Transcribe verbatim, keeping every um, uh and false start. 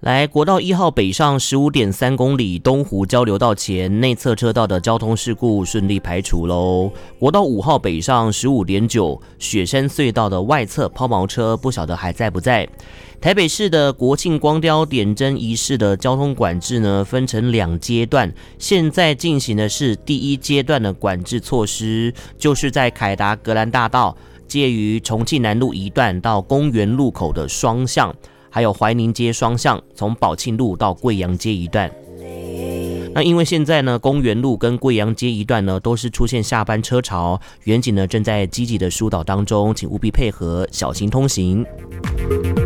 来，国道一号北上 十五点三公里，东湖交流道前内侧车道的交通事故顺利排除喽。国道五号北上 十五点九，雪山隧道的外侧抛锚车不晓得还在不在。台北市的国庆光雕点灯仪式的交通管制呢，分成两阶段，现在进行的是第一阶段的管制措施，就是在凯达格兰大道介于重庆南路一段到公园路口的双向，还有怀宁街双向，从宝庆路到贵阳街一段。那因为现在呢，公园路跟贵阳街一段呢都是出现下班车潮，远景呢正在积极的疏导当中，请务必配合，小心通行。